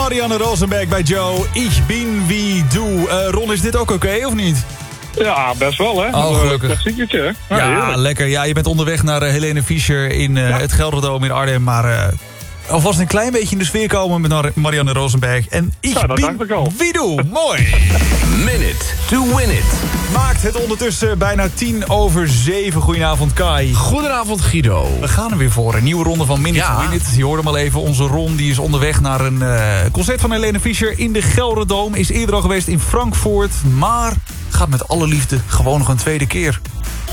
Marianne Rosenberg bij Joe. Ich bin wie du. Ron, is dit ook oké, of niet? Ja, best wel, hè? Oh, gelukkig. Klassieketje, hè? Ja, lekker. Ja, je bent onderweg naar Helene Fischer in het Gelderdoom in Arnhem. Maar alvast een klein beetje in de sfeer komen met Marianne Rosenberg. En ich bin wie du. Mooi. Minute to win it. Maakt het ondertussen bijna 7:10. Goedenavond, Kai. Goedenavond, Guido. We gaan er weer voor. Een nieuwe ronde van Minute to Win It. Je hoorde hem al even. Onze Ron die is onderweg naar een concert van Helene Fischer in de Gelderdoom. Is eerder al geweest in Frankfurt. Maar gaat met alle liefde gewoon nog een tweede keer.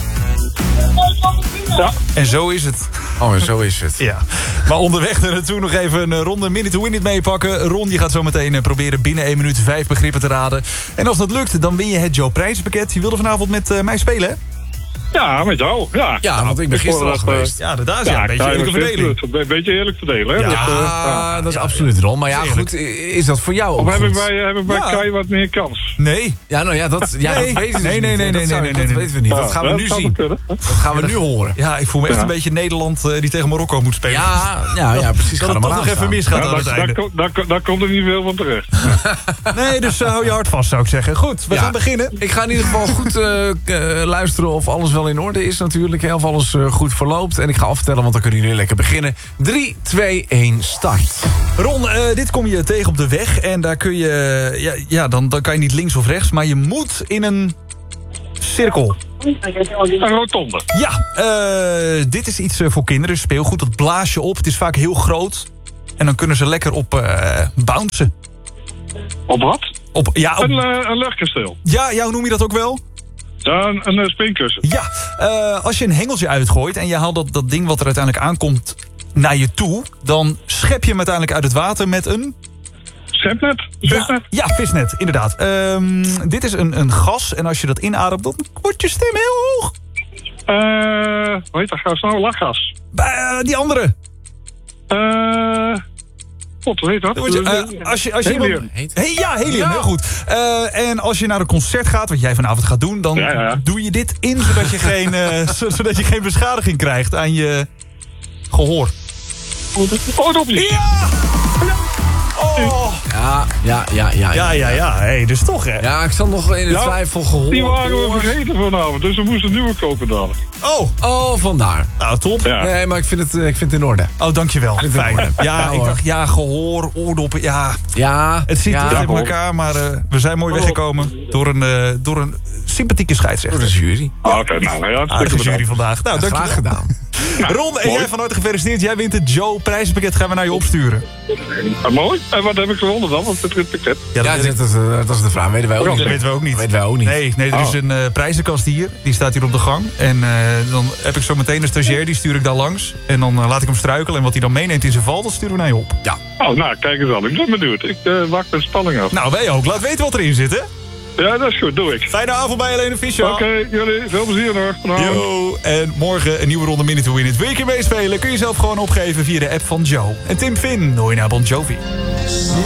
Ja. En zo is het. Oh, en zo is het. Ja. Maar onderweg er naartoe nog even een ronde Minute to Win It meepakken. Ron, je gaat zo meteen proberen binnen 1 minuut 5 begrippen te raden. En als dat lukt, dan win je het Joe prijzenpakket. Je wilde vanavond met mij spelen, hè? Ja, met jou. Ja, want ik ben gisteren al geweest. Ja, inderdaad. Ja, een beetje eerlijke verdeling. Een beetje eerlijk verdelen, hè? Ja, dat is absoluut, Ron. Maar ja, goed, is dat voor jou ook Of heb ik goed? bij Kai wat meer kans? Nee. Ja, nou ja, dat weten we Nee, niet. nee. Dat weten we niet. Dat gaan we nu zien. Dat gaan we nu horen. Ja, ik voel me echt een beetje Nederland die tegen Marokko moet spelen. Ja, precies. Dat het toch nog even misgaat aan het einde. Daar komt er niet veel van terecht. Nee, dus hou je hart vast, zou ik zeggen. Goed, we gaan beginnen. Ik ga in ieder geval goed luisteren of alles wel in orde is natuurlijk. Of alles goed verloopt. En ik ga afvertellen, want dan kunnen jullie lekker beginnen. 3, 2, 1, start. Ron, dit kom je tegen op de weg. En daar kun je... dan kan je niet links of rechts. Maar je moet in een cirkel. Een rotonde. Ja, dit is iets voor kinderen. Speelgoed, dat blaas je op. Het is vaak heel groot. En dan kunnen ze lekker op bouncen. Op wat? Een luchtkasteel. Ja, hoe noem je dat ook wel? Ja, een springkussen. Ja, als je een hengeltje uitgooit en je haalt dat ding wat er uiteindelijk aankomt naar je toe, dan schep je hem uiteindelijk uit het water met een... Schepnet? Visnet? Ja, visnet, inderdaad. Dit is een gas en als je dat inademt, dan wordt je stem heel hoog. Hoe heet dat gas nou? Lachgas. Die andere. God, hoe heet dat? Helium. Helium, heel goed. En als je naar een concert gaat, wat jij vanavond gaat doen, dan doe je dit in, zodat je geen beschadiging krijgt aan je gehoor. Oordopjes. Ja! Oh. Ja. Hey, dus toch, hè? Ja, ik zat nog in de twijfel gehoord. Die waren we vergeten vanavond, dus we moesten nieuwe kopen dadelijk. Oh, vandaar. Nou, top. Ja. Nee, maar ik vind het in orde. Oh, dankjewel. Fijn. Ja, ik dacht, gehoor, oordoppen, Ja. Het zit in elkaar, maar we zijn mooi weggekomen door een sympathieke scheidsrechter. Door de jury. Oké, nou ja, Aardige jury vandaag. Nou, dankjewel. Graag gedaan. Ron, en jij van harte gefeliciteerd. Jij wint het Joe prijzenpakket. Gaan we naar je opsturen. Mooi. En wat heb ik gewonnen dan? Wat betreft het pakket? Ja, dat is de vraag. Weten wij ook niet. Dat weten we ook niet. Weten wij ook niet. Nee, er is een prijzenkast hier. Die staat hier op de gang. En dan heb ik zo meteen een stagiair. Die stuur ik daar langs. En dan laat ik hem struikelen. En wat hij dan meeneemt in zijn val, dat sturen we naar je op. Ja. Oh, nou, kijk eens aan. Ik ben benieuwd. Ik wacht met spanning af. Nou, wij ook. Laat weten wat erin zit, hè? Ja, dat is goed. Doe ik. Fijne avond bij Helene Fischer. Oké, jullie. Veel plezier nog. Yo, en morgen een nieuwe ronde Minute to Win It. Wil je een keer meespelen? Kun je zelf gewoon opgeven via de app van Joe. En Tim Finn, hoor je naar Bon Jovi.